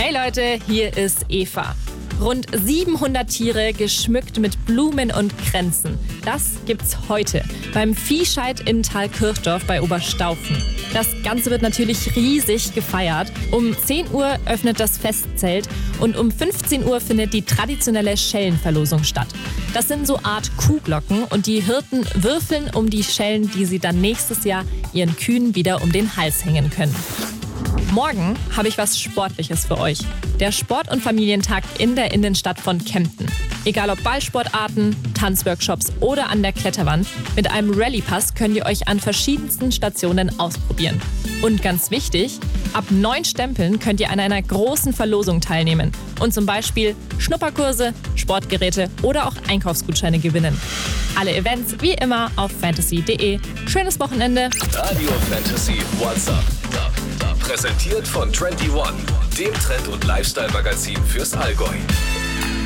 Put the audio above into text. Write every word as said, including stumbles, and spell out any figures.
Hey Leute, hier ist Eva. Rund siebenhundert Tiere geschmückt mit Blumen und Kränzen. Das gibt's heute beim Viehscheid in Thalkirchdorf bei Oberstaufen. Das Ganze wird natürlich riesig gefeiert. Um zehn Uhr öffnet das Festzelt und um fünfzehn Uhr findet die traditionelle Schellenverlosung statt. Das sind so Art Kuhglocken und die Hirten würfeln um die Schellen, die sie dann nächstes Jahr ihren Kühen wieder um den Hals hängen können. Morgen habe ich was Sportliches für euch. Der Sport- und Familientag in der Innenstadt von Kempten. Egal ob Ballsportarten, Tanzworkshops oder an der Kletterwand, mit einem Rallye-Pass könnt ihr euch an verschiedensten Stationen ausprobieren. Und ganz wichtig, ab neun Stempeln könnt ihr an einer großen Verlosung teilnehmen und zum Beispiel Schnupperkurse, Sportgeräte oder auch Einkaufsgutscheine gewinnen. Alle Events wie immer auf fantasy punkt de. Schönes Wochenende. Radio Fantasy WhatsApp. Präsentiert von einundzwanzig, dem Trend- und Lifestyle-Magazin fürs Allgäu.